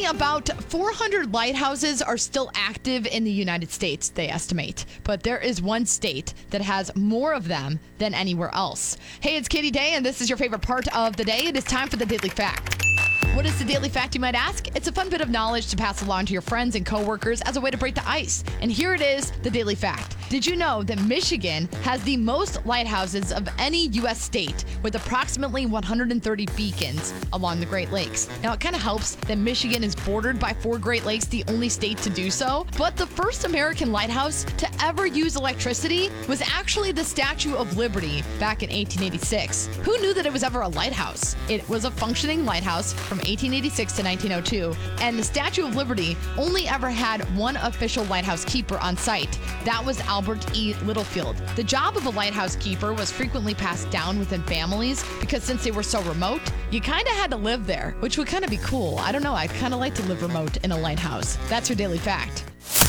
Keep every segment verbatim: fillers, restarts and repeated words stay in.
Only about four hundred lighthouses are still active in the United States, they estimate. But there is one state that has more of them than anywhere else. Hey, it's Katie Day, and this is your favorite part of the day. It is time for the Daily Fact. What is the Daily Fact, you might ask? It's a fun bit of knowledge to pass along to your friends and coworkers as a way to break the ice. And here it is, the Daily Fact. Did you know that Michigan has the most lighthouses of any U S state, with approximately one hundred thirty beacons along the Great Lakes? Now, it kind of helps that Michigan is bordered by four Great Lakes, the only state to do so. But the first American lighthouse to ever use electricity was actually the Statue of Liberty back in eighteen eighty-six. Who knew that it was ever a lighthouse? It was a functioning lighthouse from eighteen eighty-six to nineteen oh two, and the Statue of Liberty only ever had one official lighthouse keeper on site. That was Albert E. Littlefield. The job of a lighthouse keeper was frequently passed down within families because since they were so remote, you kind of had to live there, which would kind of be cool. I don't know, I'd kind of like to live remote in a lighthouse. That's your Daily Fact.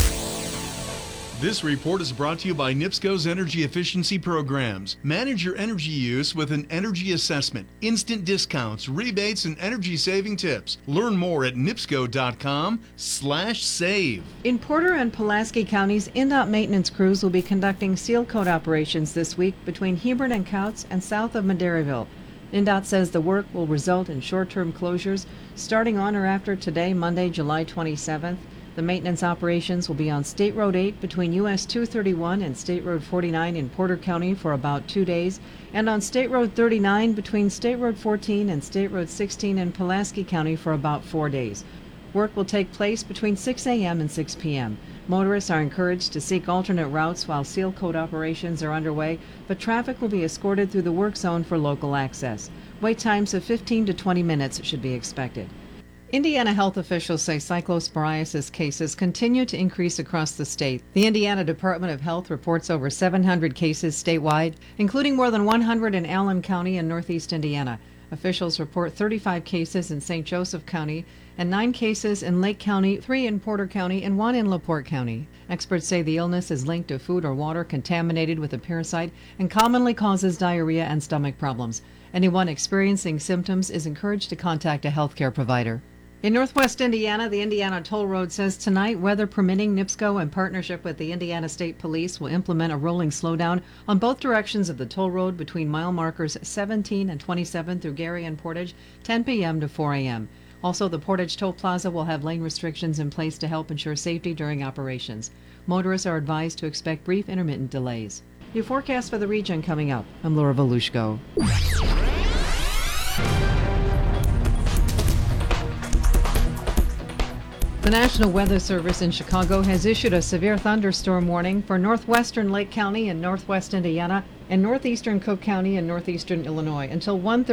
This report is brought to you by NIPSCO's Energy Efficiency Programs. Manage your energy use with an energy assessment, instant discounts, rebates, and energy-saving tips. Learn more at nipsco.com slash save. In Porter and Pulaski counties, I N D O T maintenance crews will be conducting seal coat operations this week between Hebron and Couts and south of Maderaville. I N D O T says the work will result in short-term closures starting on or after today, Monday, July twenty-seventh. The maintenance operations will be on State Road eight between U S two thirty-one and State Road forty-nine in Porter County for about two days, and on State Road thirty-nine between State Road fourteen and State Road sixteen in Pulaski County for about four days. Work will take place between six a.m. and six p.m. Motorists are encouraged to seek alternate routes while seal coat operations are underway, but traffic will be escorted through the work zone for local access. Wait times of fifteen to twenty minutes should be expected. Indiana health officials say cyclosporiasis cases continue to increase across the state. The Indiana Department of Health reports over seven hundred cases statewide, including more than one hundred in Allen County and Northeast Indiana. Officials report thirty-five cases in Saint Joseph County and nine cases in Lake County, three in Porter County, and one in LaPorte County. Experts say the illness is linked to food or water contaminated with a parasite and commonly causes diarrhea and stomach problems. Anyone experiencing symptoms is encouraged to contact a healthcare provider. In Northwest Indiana, the Indiana Toll Road says tonight, weather permitting, NIPSCO, in partnership with the Indiana State Police, will implement a rolling slowdown on both directions of the toll road between mile markers seventeen and twenty-seven through Gary and Portage, ten p.m. to four a.m. Also, the Portage Toll Plaza will have lane restrictions in place to help ensure safety during operations. Motorists are advised to expect brief intermittent delays. Your forecast for the region coming up. I'm Laura Volushko. The National Weather Service in Chicago has issued a severe thunderstorm warning for northwestern Lake County and northwest Indiana and northeastern Cook County and northeastern Illinois until one thirty.